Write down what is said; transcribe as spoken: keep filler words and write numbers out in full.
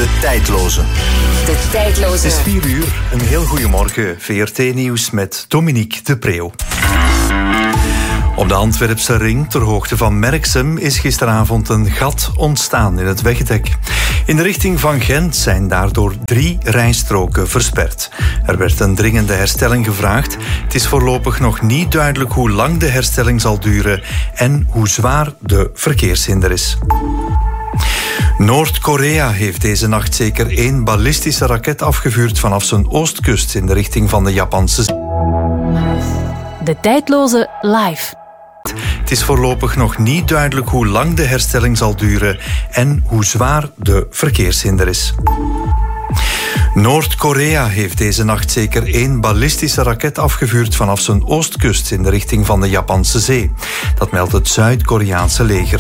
De tijdloze. De tijdloze. Het is vier uur. Een heel goedemorgen. V R T-nieuws met Dominique de Preeuw. Op de Antwerpse ring, ter hoogte van Merksem, is gisteravond een gat ontstaan in het wegdek. In de richting van Gent zijn daardoor drie rijstroken versperd. Er werd een dringende herstelling gevraagd. Het is voorlopig nog niet duidelijk hoe lang de herstelling zal duren en hoe zwaar de verkeershinder is. Noord-Korea heeft deze nacht zeker één ballistische raket afgevuurd vanaf zijn oostkust in de richting van de Japanse zee. De tijdloze live. Het is voorlopig nog niet duidelijk hoe lang de herstelling zal duren en hoe zwaar de verkeershinder is. Noord-Korea heeft deze nacht zeker één ballistische raket afgevuurd vanaf zijn oostkust in de richting van de Japanse zee. Dat meldt het Zuid-Koreaanse leger.